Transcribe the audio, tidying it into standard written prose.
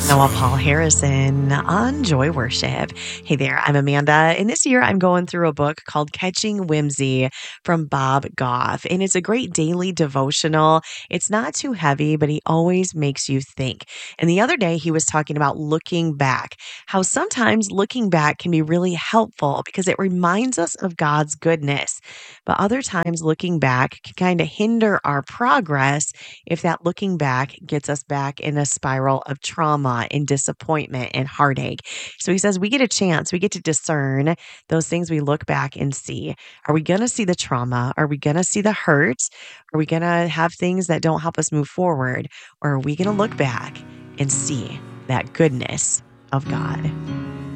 Noah Paul Harrison on Joy Worship. Hey there, I'm Amanda, and this year I'm going through a book called Catching Whimsy from Bob Goff, and it's a great daily devotional. It's not too heavy, but he always makes you think. And the other day he was talking about looking back, how sometimes looking back can be really helpful because it reminds us of God's goodness. But other times looking back can kind of hinder our progress if that looking back gets us back in a spiral of trauma and disappointment and heartache. So he says we get a chance, we get to discern those things we look back and see. Are we going to see the trauma? Are we going to see the hurt? Are we going to have things that don't help us move forward? Or are we going to look back and see that goodness of God?